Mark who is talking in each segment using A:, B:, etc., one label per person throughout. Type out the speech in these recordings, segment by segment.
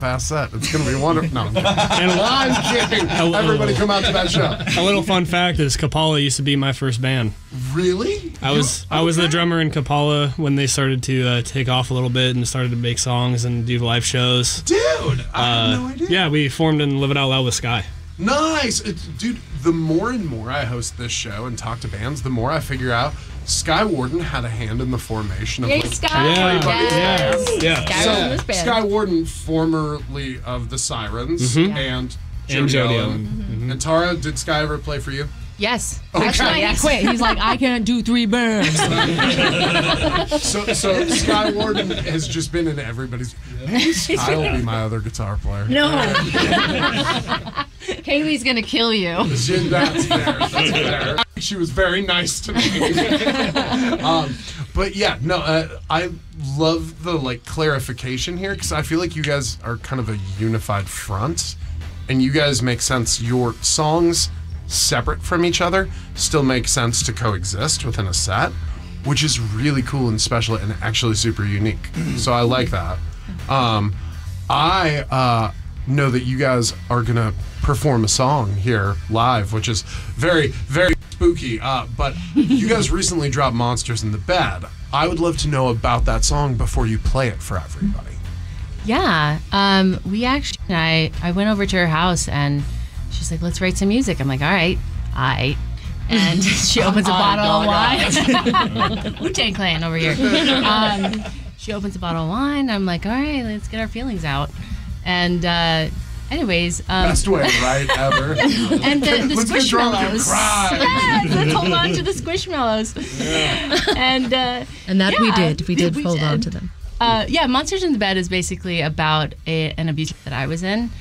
A: fast set. It's going to be wonderful. No, I'm kidding. Everybody come out to that show.
B: A little fun fact is Kapala used to be my first band.
A: Really?
B: I was the drummer in Kapala when they started to take off a little bit and started to make songs and do live shows.
A: Dude, I had no idea.
B: Yeah, we formed in Live It Out Loud with Sky.
A: Nice. Dude, the more and more I host this show and talk to bands, the more I figure out Sky Warden had a hand in the formation of
C: Sky.
B: Yeah.
A: So, Sky Warden, formerly of the Sirens, and Jody Ellen. And Tara, did Sky ever play for you?
C: Yes.
A: Okay.
C: That's why he quit. He's like, I can't do 3 bands.
A: So Sky Warden has just been in everybody's. Sky will be my other guitar player.
C: No. Kaylee's gonna kill you.
A: That's fair. That's fair. She was very nice to me. But yeah, no, I love the clarification here because I feel like you guys are kind of a unified front, and you guys make sense. Your songs, separate from each other, still make sense to coexist within a set, which is really cool and special and actually super unique. So I like that. I know that you guys are gonna perform a song here live, which is very, very spooky. But you guys recently dropped Monsters in the Bed. I would love to know about that song before you play it for everybody.
C: Yeah. We actually, I went over to her house and she's like, let's write some music. I'm like, all right. And she opens a bottle of wine. Wu-Tang Clan over here. She opens a bottle of wine. I'm like, all right, let's get our feelings out. And anyways.
A: Best way, right, ever.
C: And the Squishmallows.
A: Yes,
C: let's hold on to the Squishmallows. Yeah. And
D: that we did. We did hold on to them.
C: Monsters in the Bed is basically about an abuse that I was in.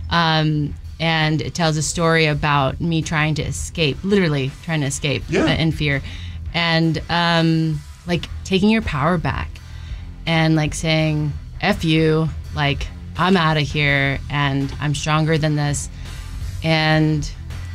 C: And it tells a story about me trying to escape, literally trying to escape in fear. And taking your power back and saying, F you, I'm out of here and I'm stronger than this. And,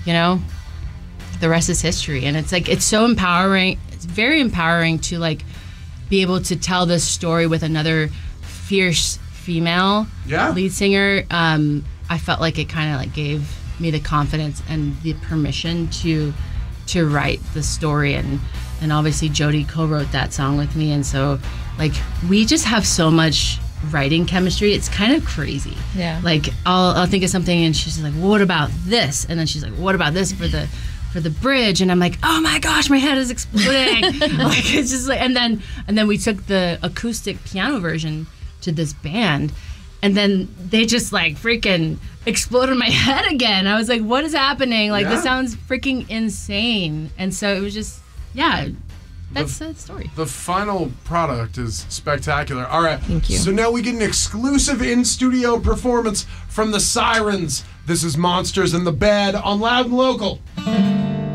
C: the rest is history. And it's so empowering. It's very empowering to be able to tell this story with another fierce female lead singer. I felt like it kind of gave me the confidence and the permission to write the story, and obviously Jody co-wrote that song with me, and so we just have so much writing chemistry. It's kind of crazy.
D: Yeah.
C: I'll think of something and she's like, what about this? And then she's like, what about this for the bridge? And I'm like, oh my gosh, my head is exploding. It's just and then we took the acoustic piano version to this band. And then they just freaking exploded my head again. I was like, what is happening? This sounds freaking insane. And so it was just, that's the story.
A: The final product is spectacular. All right.
D: Thank you.
A: So now we get an exclusive in-studio performance from the Sirens. This is Monsters in the Bed on Loud and Local.